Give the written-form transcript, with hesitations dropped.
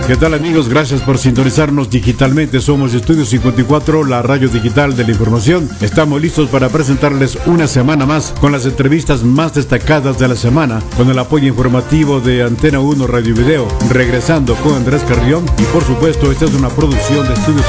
¿Qué tal, amigos? Gracias por sintonizarnos digitalmente. Somos Estudio 54, la radio digital de la información. Estamos listos para presentarles una semana más con las entrevistas más destacadas de la semana, con el apoyo informativo de Antena 1 Radio y Video, regresando con Andrés Carrión. Y por supuesto, esta es una producción de Estudio